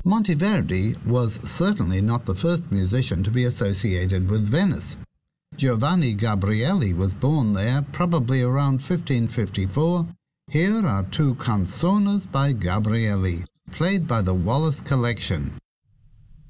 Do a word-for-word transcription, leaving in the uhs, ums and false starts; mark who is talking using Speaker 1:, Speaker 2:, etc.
Speaker 1: Monteverdi was certainly not the first musician to be associated with Venice. Giovanni Gabrieli was born there probably around fifteen fifty-four. Here are two canzonas by Gabrieli, played by the Wallace Collection.